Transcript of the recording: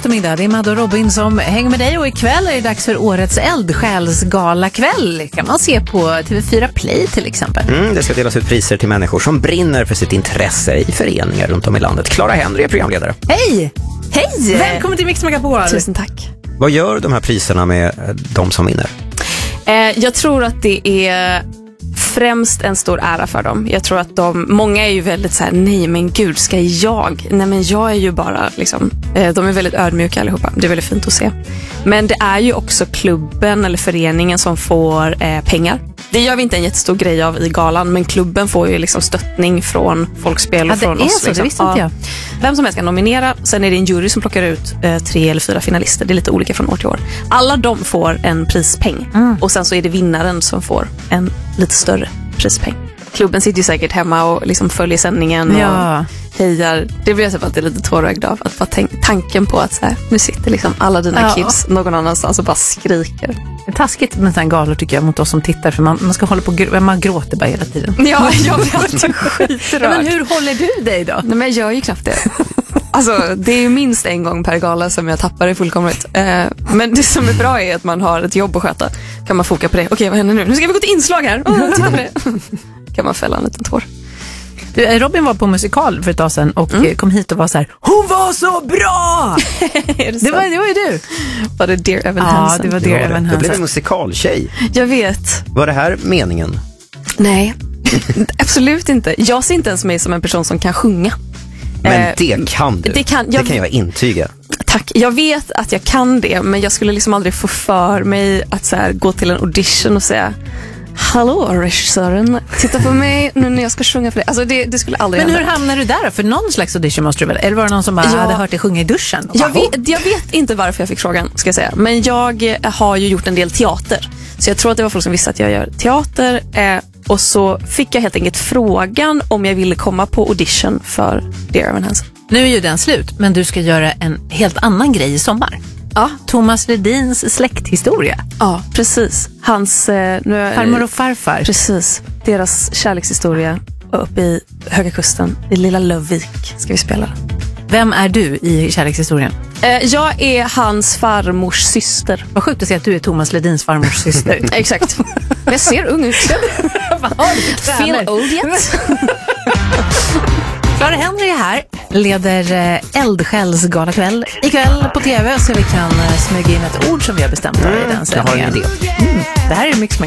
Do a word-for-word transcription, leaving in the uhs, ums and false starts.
eftermiddag. Det är Madde och Robin som hänger med dig och ikväll är det dags för årets eldsjälsgalakväll. Kan man se på T V fyra Play till exempel. Mm, det ska delas ut priser till människor som brinner för sitt intresse i föreningar runt om i landet. Clara Henry är programledare. Hej! Hej! Välkommen till Mix Megapol. Tusen tack. Vad gör de här priserna med de som vinner? Eh, jag tror att det är främst en stor ära för dem. Jag tror att de, många är ju väldigt så här: nej men gud, ska jag? Nej men jag är ju bara liksom, eh, de är väldigt ödmjuka allihopa. Det är väldigt fint att se. Men det är ju också klubben eller föreningen som får eh, pengar. Det gör vi inte en jättestor grej av i galan, men klubben får ju liksom stöttning från Folkspel och ja, från det är oss. Så, liksom. det visste inte jag. Vem som helst kan nominera, sen är det en jury som plockar ut eh, tre eller fyra finalister. Det är lite olika från år till år. Alla de får en prispeng mm. och sen så är det vinnaren som får en lite större prispeng. Klubben sitter ju säkert hemma och liksom följer sändningen ja. och hejar. Det blir jag typ alltid lite tårögd av. Att bara tänk, tanken på att så här, nu sitter liksom alla dina ja. kids någon annanstans och bara skriker. Det är taskigt med sådana galor tycker jag mot oss som tittar, för man, man ska hålla på gr- man gråter bara hela tiden. Ja, jag blir alltid skitrörd. Ja, men hur håller du dig då? Nej, men jag gör ju knappt det. Alltså, det är ju minst en gång per gala som jag tappar det fullkomligt. Eh, men det som är bra är att man har ett jobb att sköta. Kan man foka på det. Okej, vad händer nu? Nu ska vi gå till inslag här. Oh, titta på det. Kan man fälla en liten tår. Du, Robin var på musikal för ett tag sedan och mm. kom hit och var så här: hon var så bra! det, det, var, det var ju du. Var det Dear Evan Hansen? Ja, det var Dear Evan Hansen. Du blev en musikaltjej. Jag vet. Var det här meningen? Nej, absolut inte. Jag ser inte ens mig som en person som kan sjunga. Men det kan du. Det kan jag, det kan jag intyga. Tack. Jag vet att jag kan det, men jag skulle liksom aldrig få för mig att så här, gå till en audition och säga: hallå regissören, titta på mig nu när jag ska sjunga för dig. Alltså det, det skulle aldrig Men hända. hur hamnar du där då? För någon slags audition måste du väl? Eller var det någon som bara ja. hade hört dig sjunga i duschen? Jag vet, jag vet inte varför jag fick frågan, ska jag säga. Men jag har ju gjort en del teater. Så jag tror att det var folk som visste att jag gör teater. Eh, och så fick jag helt enkelt frågan om jag ville komma på audition för Dear Evan Hansen. Nu är ju den slut, men du ska göra en helt annan grej i sommar. Ja. Thomas Ledins släkthistoria. Ja, precis. Hans... Eh, nu är, farmor och farfar. Precis. Deras kärlekshistoria uppe i Höga Kusten, i lilla Lövvik, ska vi spela. Vem är du i kärlekshistorien? Eh, jag är hans farmors syster. Vad sjukt att säga att du är Thomas Ledins farmors syster. Exakt. Jag ser ung ut. Feel old yet? Clara Henry är här, leder eldsjälsgalakväll ikväll på T V, så vi kan smyga in ett ord som vi har bestämt här i den sändningen. Jag har en idé. Mm, det här är Mix